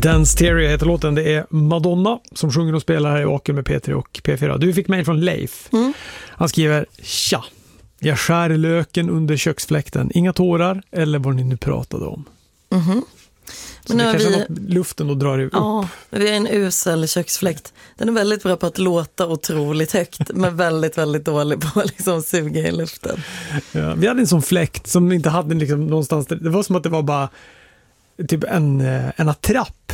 Dance Theory heter låten. Det är Madonna som sjunger och spelar här i Åker med P3 och P4. Du fick mejl från Leif. Han skriver: Tja, jag skär löken under köksfläkten. Inga tårar eller vad ni nu pratade om. Så men det kanske är något luften och drar upp. Ja, vi är en usel köksfläkt. Den är väldigt bra på att låta otroligt högt, men väldigt, väldigt dålig på att liksom suga i luften. Ja, vi hade en sån fläkt som inte hade liksom någonstans. Det var som att det var bara typ en attrapp.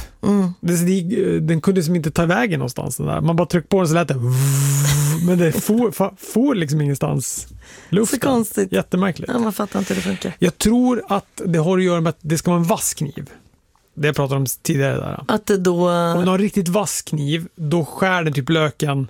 Den kunde som inte ta vägen någonstans. Den där. Man bara tryckte på den så lät det. Men det får liksom ingenstans luften. Så konstigt. Jättemärkligt. Ja, man fattar inte hur det funkar. Jag tror att det har att göra med att det ska vara en vass kniv. Det jag pratade om tidigare där. Att det då... Om du har en riktigt vass kniv, då skär den typ löken,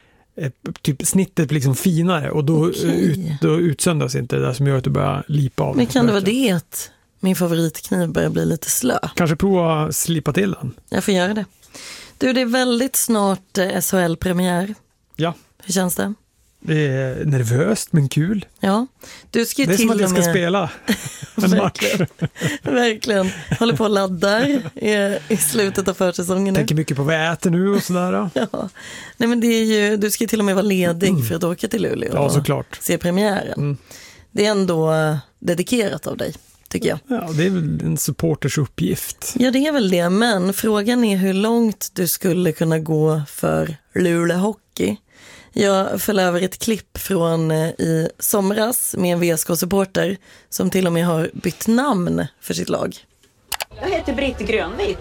typ snittet blir liksom finare och då, då utsöndras inte det där som gör att du börjar lipa av. Men kan det vara det att min favoritkniv börjar bli lite slö? Kanske prova att slipa till den. Jag får göra det. Du, det är väldigt snart SHL-premiär. Ja. Hur känns det? Det är nervöst men kul. Ja. Du ska ju det är till som att jag ska spela en match. Verkligen. Håller på att ladda i slutet av försäsongen. Tänker mycket på vad jag äter nu och sådär. Ja. Nej, men det är ju, du ska ju till och med vara ledig för att åka till Luleå. Ja, såklart. Se premiären. Det är ändå dedikerat av dig, tycker jag. Ja, det är väl en supporters uppgift. Ja, det är väl det. Men frågan är hur långt du skulle kunna gå för Luleå Hockey. Jag föll över ett klipp från i somras med en VSK-supporter som till och med har bytt namn för sitt lag. Jag heter Britt Grönvit.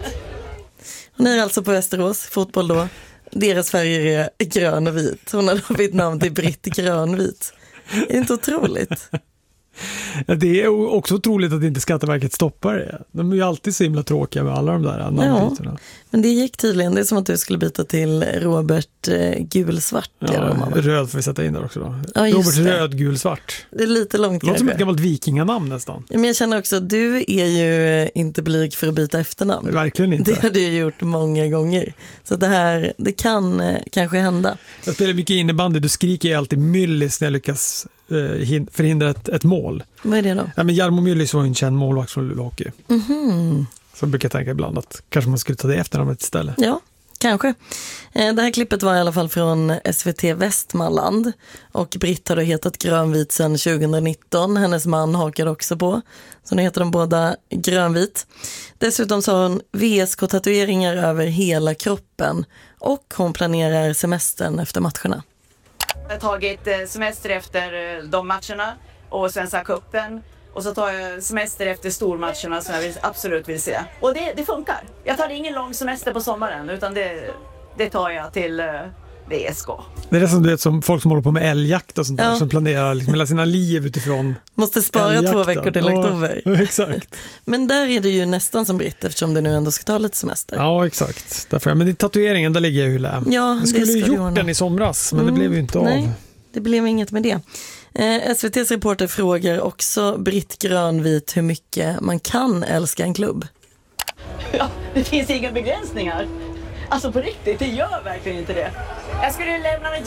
Hon är alltså på Västerås, fotboll då. Deras färger är grön och vit. Hon har då bytt namn till Britt Grönvit. Är det inte otroligt? Ja, det är också otroligt att inte Skatteverket stoppar det. De är ju alltid så himla tråkiga med alla de där namnbytena. Ja, men det gick tydligen. Det är som att du skulle byta till Robert Gulsvart. Ja, röd får vi sätta in där också då. Ja, Robert Röd Gulsvart. Det är lite långt. Det låter som ett gammalt vikinganamn nästan. Ja, men jag känner också att du är ju inte blyg för att byta efternamn. Verkligen inte. Det har du gjort många gånger. Så det kan kanske hända. Jag spelar mycket innebandy. Du skriker ju alltid Myllis när jag lyckas förhindra ett mål. Vad är det då? Ja, men Jarmo Myllis var en känd målvakt från Luleå Hockey. Så brukar jag tänka ibland att kanske man skulle ta det efternamnet istället. Ja, kanske. Det här klippet var i alla fall från SVT Västmanland. Och Britt har då hetat Grönvit sedan 2019. Hennes man hakade också på. Så nu heter de båda Grönvit. Dessutom så har hon VSK-tatueringar över hela kroppen. Och hon planerar semestern efter matcherna. Jag har tagit semester efter de matcherna och Svenska cupen. Och så tar jag semester efter stormatcherna som jag absolut vill se. Och det funkar. Jag tar ingen lång semester på sommaren utan det tar jag till VSK. Det är det som folk som håller på med älgjakt och sånt där, som planerar liksom hela sina liv utifrån. Måste spara älgjakten. 2 veckor till oktober. Ja, exakt. Men där är det ju nästan som Britt eftersom det nu ändå ska ta lite semester. Ja, exakt. Därför, men i tatueringen, där ligger jag ju lä. Ja, jag skulle ju gjort den i somras, men det blev ju inte av. Nej, det blev inget med det. SVT:s reporter frågar också Britt Grönvit hur mycket man kan älska en klubb. Ja, det finns inga begränsningar. Alltså på riktigt, det gör verkligen inte det. Jag skulle lämna